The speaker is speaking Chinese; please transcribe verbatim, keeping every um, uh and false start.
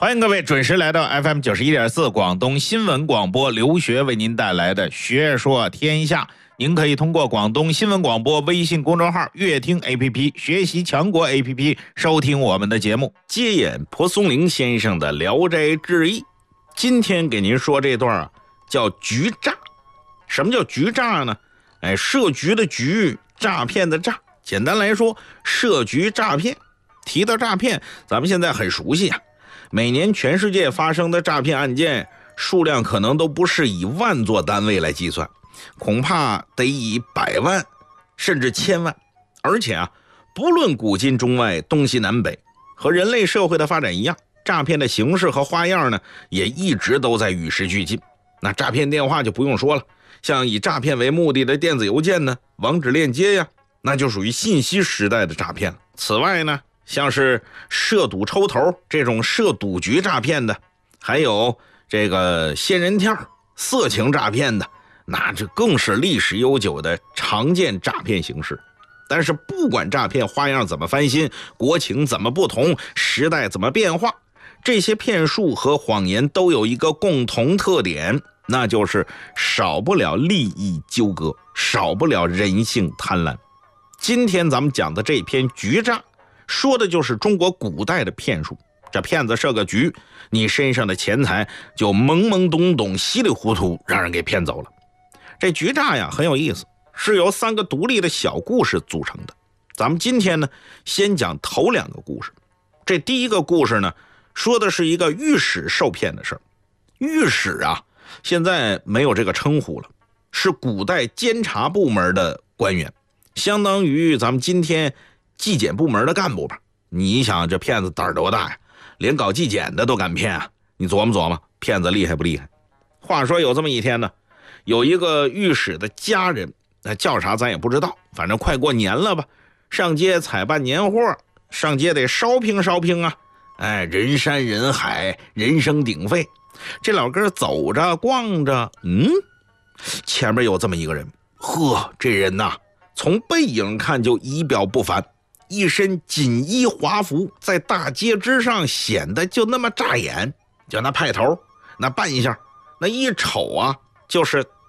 欢迎各位准时来到 F M 九十一点四广东新闻广播，刘学为您带来的学说天下。您可以通过广东新闻广播微信公众号、乐听 A P P、学习强国 A P P 收听我们的节目。接演蒲松龄先生的《聊斋志异》，今天给您说这段啊，叫局诈。什么叫局诈呢？哎，设局的局，诈骗的诈。简单来说，设局诈骗。提到诈骗，咱们现在很熟悉啊。每年全世界发生的诈骗案件数量可能都不是以万做单位来计算，恐怕得以百万甚至千万。而且啊，不论古今中外东西南北，和人类社会的发展一样，诈骗的形式和花样呢也一直都在与时俱进。那诈骗电话就不用说了，像以诈骗为目的的电子邮件呢、网址链接呀，那就属于信息时代的诈骗了。此外呢，像是设赌抽头这种设赌局诈骗的，还有这个仙人跳、色情诈骗的，那这更是历史悠久的常见诈骗形式。但是不管诈骗花样怎么翻新，国情怎么不同，时代怎么变化，这些骗术和谎言都有一个共同特点，那就是少不了利益纠葛，少不了人性贪婪。今天咱们讲的这篇局诈，说的就是中国古代的骗术。这骗子设个局，你身上的钱财就懵懵懂懂、稀里糊涂让人给骗走了。这局诈呀很有意思，是由三个独立的小故事组成的。咱们今天呢，先讲头两个故事。这第一个故事呢，说的是一个御史受骗的事儿。御史啊，现在没有这个称呼了，是古代监察部门的官员，相当于咱们今天纪检部门的干部吧。你想这骗子胆儿多大呀，连搞纪检的都敢骗啊，你琢磨琢磨，骗子厉害不厉害？话说有这么一天呢，有一个御史的家人，那叫啥咱也不知道，反正快过年了吧，上街采办年货，上街得烧瓶烧瓶啊，哎，人山人海，人声鼎沸。这老哥走着逛着，嗯，前面有这么一个人，呵，这人呐，从背影看就仪表不凡，一身锦衣华服，在大街之上显得就那么扎眼，就那派头，那扮相，那一瞅啊，就是